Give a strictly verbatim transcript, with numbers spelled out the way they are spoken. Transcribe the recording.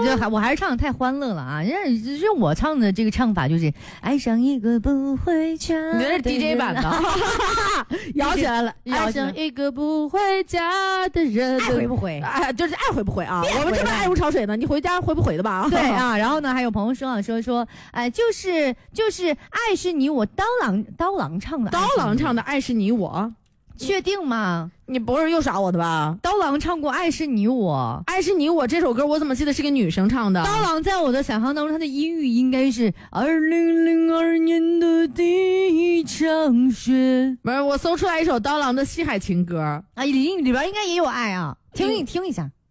这还我还是唱的太欢乐了啊！人家是我唱的这个唱法就是爱上一个不回家的人， 你这是 D J 版的，摇起来了，爱上一个不回家的人， 爱回不回？ 哎，就是爱回不回啊？我们这么爱如潮水呢，你回家回不回的吧？ 对啊，然后呢，还有朋友说啊，说说，哎，就是就是爱是你我，刀郎刀郎唱的， 刀郎唱的《爱是你我》， 确定吗？ 你不是又耍我的吧？ 刀郎唱过《爱是你我》， 《爱是你我》这首歌我怎么记得是个女生唱的？ 刀郎在我的想象当中，他的音域应该是二零零二年的第一场雪。 不是，我搜出来一首刀郎的《西海情歌》 啊，里里边应该也有爱啊，听一、嗯、听一下。